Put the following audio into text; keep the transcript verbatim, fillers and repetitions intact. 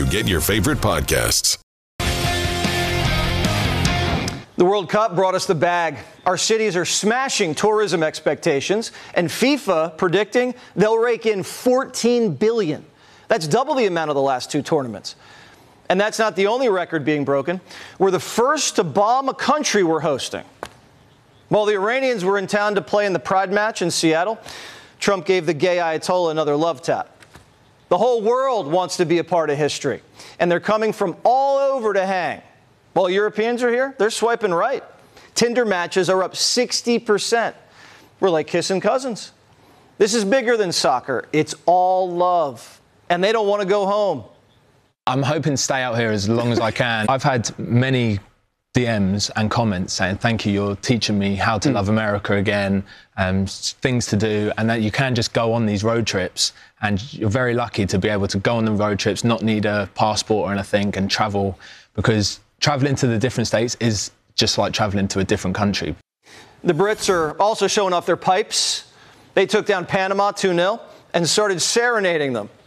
you get your favorite podcasts. The World Cup brought us the bag. Our cities are smashing tourism expectations, and FIFA predicting they'll rake in fourteen billion dollars. That's double the amount of the last two tournaments. And that's not the only record being broken. We're the first to bomb a country we're hosting. While the Iranians were in town to play in the Pride match in Seattle, Trump gave the gay Ayatollah another love tap. The whole world wants to be a part of history, and they're coming from all over to hang. While Europeans are here, they're swiping right. Tinder matches are up sixty percent. We're like kissing cousins. This is bigger than soccer. It's all love, and they don't want to go home. I'm hoping to stay out here as long as I can. I've had many D Ms and comments saying, thank you, you're teaching me how to mm. love America again, um, things to do, and that you can just go on these road trips, and you're very lucky to be able to go on the road trips, not need a passport or anything, and travel, because traveling to the different states is just like traveling to a different country. The Brits are also showing off their pipes. They took down Panama two nil and started serenading them.